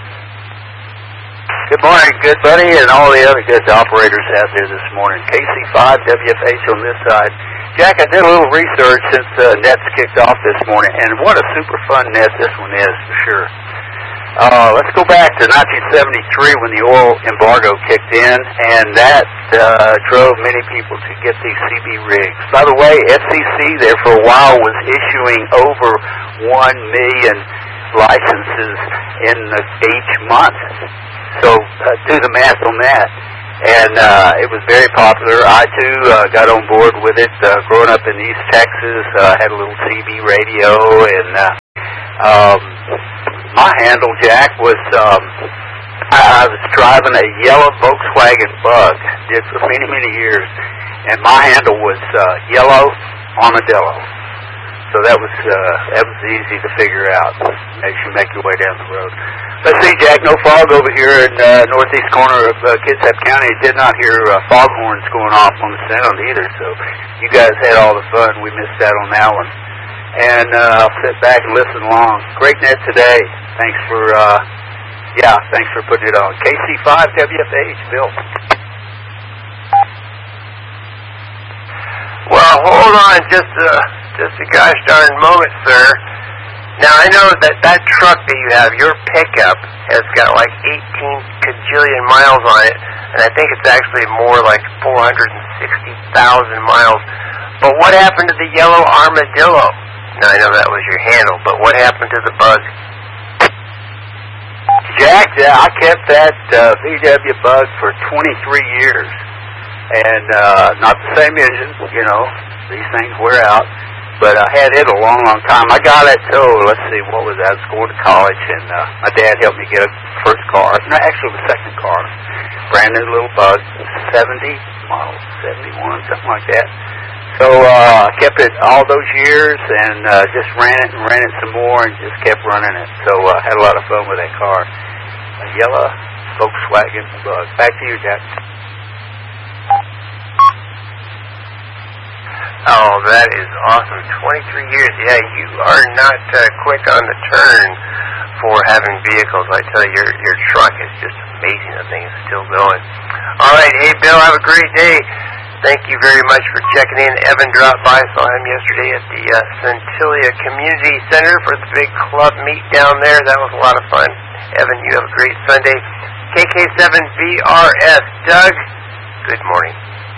Good morning, good buddy, and all the other good operators out there this morning. K C five W F H on this side. Jack, I did a little research since the uh, net's kicked off this morning, and what a super fun net this one is, for sure. Uh, let's go back to nineteen seventy-three when the oil embargo kicked in, and that uh, drove many people to get these C B rigs. By the way, F C C there for a while was issuing over one million licenses in the, each month. So uh, do the math on that. And uh, it was very popular. I, too, uh, got on board with it. Uh, growing up in East Texas, uh, had a little C B radio, and uh, Um, my handle, Jack, was um, I was driving a yellow Volkswagen Bug. Did for many, many years, and my handle was uh, Yellow Armadillo. So that was uh, that was easy to figure out as you make your way down the road. Let's see, Jack, no fog over here in uh, northeast corner of uh, Kitsap County. Did not hear uh, foghorns going off on the sound either, so you guys had all the fun. We missed out on that one. And uh, I'll sit back and listen along. Great net today. Thanks for, uh, yeah, thanks for putting it on. K C five W F H, Bill. Well, hold on just a, just a gosh darn moment, sir. Now, I know that that truck that you have, your pickup, has got like eighteen cajillion miles on it, and I think it's actually more like four hundred sixty thousand miles. But what happened to the Yellow Armadillo? Now, I know that was your handle, but what happened to the Bug? Jack, yeah, I kept that uh, V W Bug for twenty-three years. And uh, not the same engine, you know, these things wear out. But I had it a long, long time. I got it, oh, let's see, what was that? I was going to college, and uh, my dad helped me get a first car. No, actually, the second car. Brand new little Bug, seventy, model seventy-one, something like that. So uh, I kept it all those years and uh, just ran it and ran it some more and just kept running it. So I uh, had a lot of fun with that car. A yellow Volkswagen Bug. Back to you, Jack. Oh, that is awesome. twenty-three years. Yeah, you are not uh, quick on the turn for having vehicles. I tell you, your your truck is just amazing. The thing is still going. All right. Hey, Bill, have a great day. Thank you very much for checking in. Evan dropped by. Saw him yesterday at the uh, Centillia Community Center for the big club meet down there. That was a lot of fun. Evan, you have a great Sunday. K K seven B R S. Doug, good morning.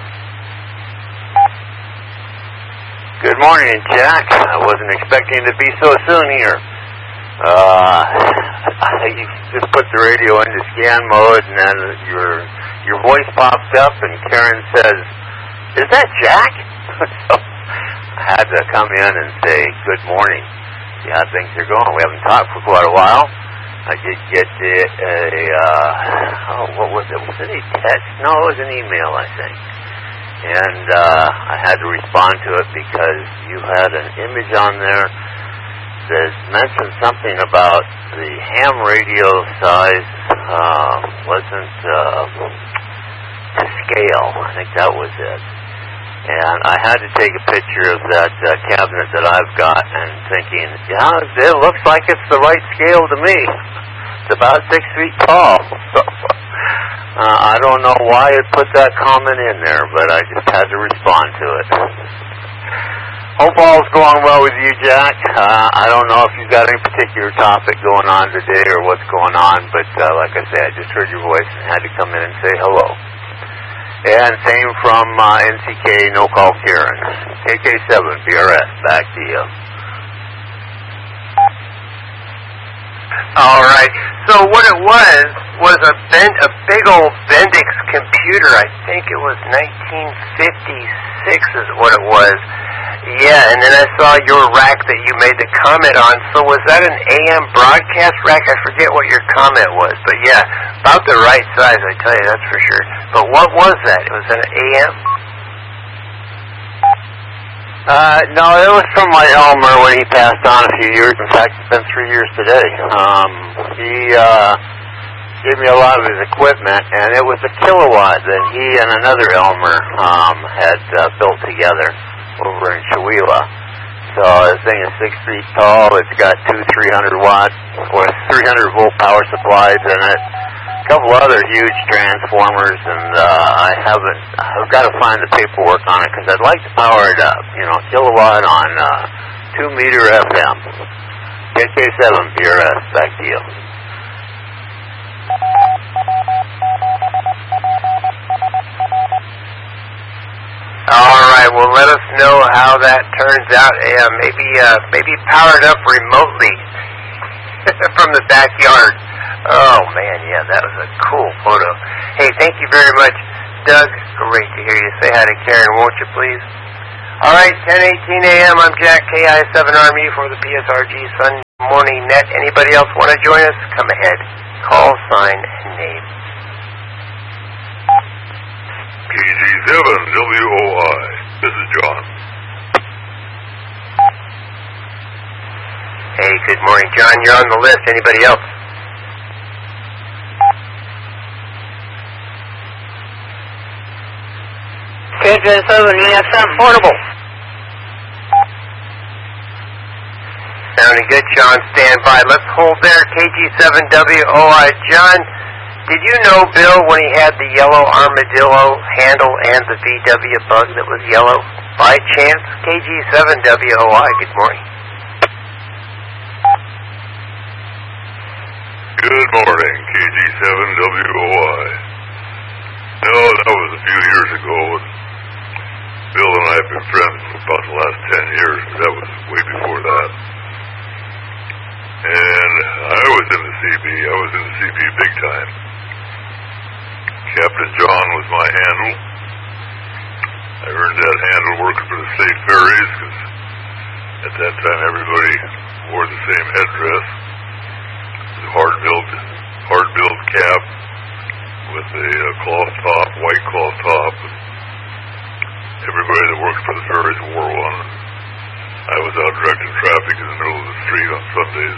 Good morning, Jack. I wasn't expecting to be so soon here. Uh, you just put the radio into scan mode, and then your your voice pops up, and Karen says, "Is that Jack?" So I had to come in and say, "Good morning. See how things are going. We haven't talked for quite a while." I did get a, a uh, oh, what was it? Was it a text? No, it was an email, I think. And uh, I had to respond to it because you had an image on there that mentioned something about the ham radio size uh, wasn't uh, to scale. I think that was it. And I had to take a picture of that uh, cabinet that I've got and thinking, yeah, it looks like it's the right scale to me. It's about six feet tall. So, Uh, I don't know why it put that comment in there, but I just had to respond to it. Hope all's going well with you, Jack. Uh, I don't know if you've got any particular topic going on today or what's going on, but uh, like I said, I just heard your voice and had to come in and say hello. And same from uh, N C K No Call Karen. K K seven B R S, back to you. All right. So what it was was a ben, a big old Bendix computer. I think it was nineteen fifty-six is what it was. Yeah, and then I saw your rack that you made the comment on. So was that an A M broadcast rack? I forget what your comment was, but yeah, about the right size, I tell you, that's for sure. But what was that? It was an A M? Uh, no, it was from my Elmer when he passed on a few years. In fact, it's been three years today. Um, he uh, gave me a lot of his equipment, and it was a kilowatt that he and another Elmer um, had uh, built together over in Chewelah. So this thing is six feet tall. It's got two three hundred watt or three hundred volt power supplies in it. A couple other huge transformers, and uh, I haven't. I've got to find the paperwork on it because I'd like to power it up. You know, kilowatt on uh, two meter F M. K K seven B R S. Back to you. All right. Well, let us know how that turns out. Uh, maybe, uh, maybe powered up remotely from the backyard. Oh, man, yeah, that was a cool photo. Hey, thank you very much, Doug. Great to hear you. Say hi to Karen, won't you, please? All right, ten eighteen a.m. I'm Jack, K I seven Army for the P S R G Sun. Morning Net. Anybody else want to join us? Come ahead. Call, sign, and name. K G seven W O I. This is John. Hey, good morning, John. You're on the list. Anybody else? K J seven E X M Portable. Sounding good, John. Stand by. Let's hold there. K G seven W O I. John, did you know Bill when he had the yellow armadillo handle and the V W bug that was yellow? By chance, K G seven W O I. Good morning. Good morning, K G seven W O I. No, that was a few years ago. And Bill and I have been friends for about the last ten years. That was way before that. And I was in the C B. I was in the C B big time. Captain John was my handle. I earned that handle working for the state ferries because at that time everybody wore the same headdress. The hard-billed, hard-billed cap with a uh, cloth top, white cloth top. Everybody that works for the ferries wore one. I was out directing traffic in the middle of the street on Sundays.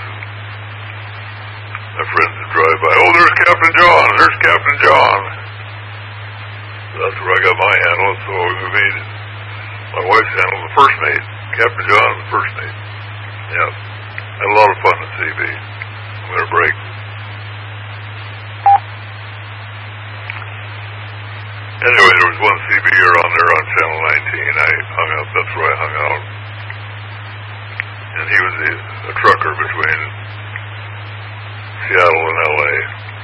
My friends would drive by. Oh, there's Captain John. There's Captain John. That's where I got my handle. So we made my wife's handle the first mate. Captain John was the first mate. Yeah. Had a lot of fun at C B. I'm going to break. Anyway, there was one C B R on there on Channel nineteen. I hung out. That's where I hung out. And he was a, a trucker between Seattle and L A.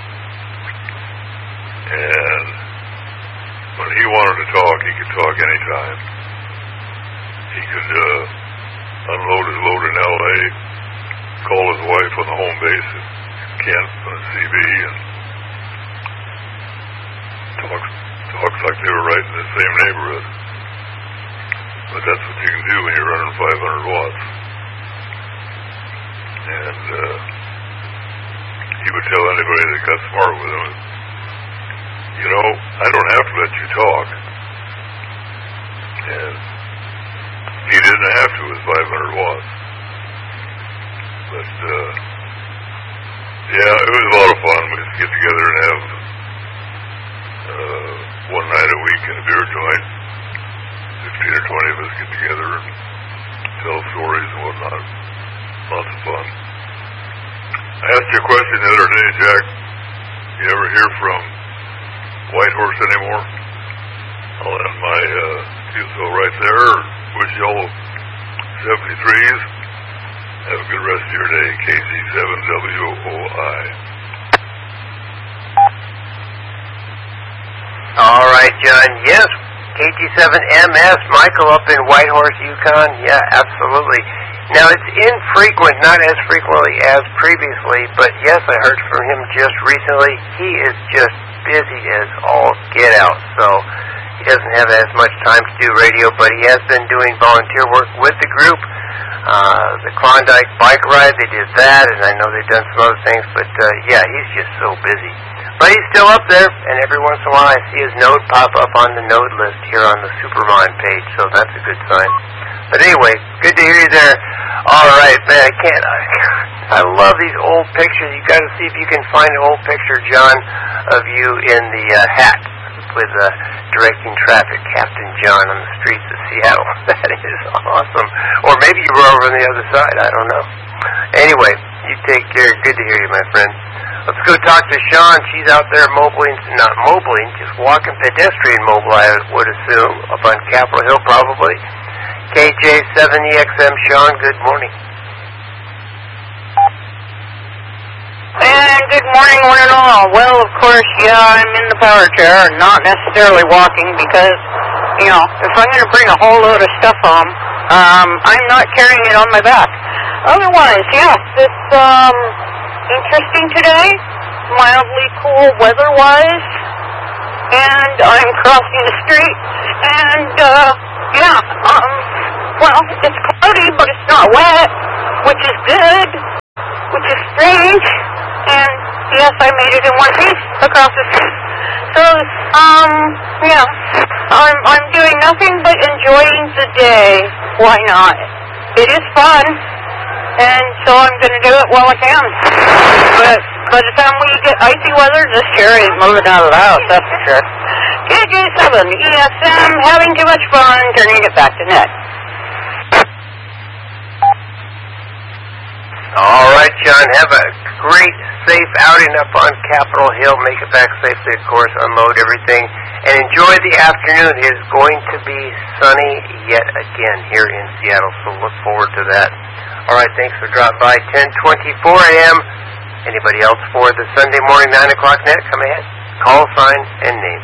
And when he wanted to talk, he could talk anytime. He could uh, unload his load in L A, call his wife on the home base at Kent on a C B, and talk, talks like they were right in the same neighborhood. But that's what you can do when you're running five hundred watts. And uh, he would tell anybody that got smart with him, you know, I don't have to let you talk. And he didn't have to with five hundred watts. But, uh, yeah, it was a lot of fun. We used to get together and have uh, one night a week in a beer joint. Fifteen or twenty of us get together and tell stories and whatnot. Lots of fun. I asked you a question the other day, Jack. You ever hear from Whitehorse anymore? I'll end my uh, fusil right there. Wish you all seventy-threes. Have a good rest of your day. K G seven W O I. All right, John. Yes, K G seven M S. Michael up in Whitehorse, Yukon. Yeah, absolutely. Now, it's infrequent, not as frequently as previously, but yes, I heard from him just recently. He is just busy as all get out, so he doesn't have as much time to do radio, but he has been doing volunteer work with the group. Uh, the Klondike Bike Ride, they did that, and I know they've done some other things, but uh, yeah, he's just so busy. But he's still up there, and every once in a while I see his node pop up on the node list here on the Supermon page, so that's a good sign. But anyway, good to hear you there. All right, man, I can't. I, I love these old pictures. You got to see if you can find an old picture, John, of you in the uh, hat with uh, directing traffic, Captain John, on the streets of Seattle. That is awesome. Or maybe you were over on the other side. I don't know. Anyway, you take care. Good to hear you, my friend. Let's go talk to Sean. She's out there mobiling, not mobiling, just walking, pedestrian mobile, I would assume, up on Capitol Hill probably. K J seven E X M, Sean, good morning. And good morning, one and all. Well, of course, yeah, I'm in the power chair and not necessarily walking because, you know, if I'm going to bring a whole load of stuff home, um, I'm not carrying it on my back. Otherwise, yeah, it's um, interesting today, mildly cool weather-wise, and I'm crossing the street, and, uh, yeah, um, well, it's cloudy, but it's not wet, which is good. yes, I made it in one piece across the street. So, um, yeah, I'm, I'm doing nothing but enjoying the day. Why not? It is fun, and so I'm going to do it while I can. But by the time we get icy weather, this chair ain't moving out of the house, that's for sure. K J seven, E S M, having too much fun, turning it back to net. All right, John, have a great, safe outing up on Capitol Hill. Make it back safely, of course, unload everything, and enjoy the afternoon. It is going to be sunny yet again here in Seattle, so look forward to that. All right, thanks for dropping by. ten twenty-four a.m. Anybody else for the Sunday morning nine o'clock net? Come ahead. Call sign and name.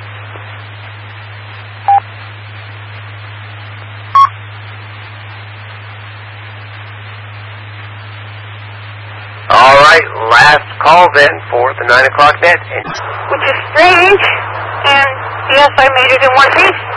All right, last call then for the nine o'clock net. Which is strange, and yes, I made it in one piece.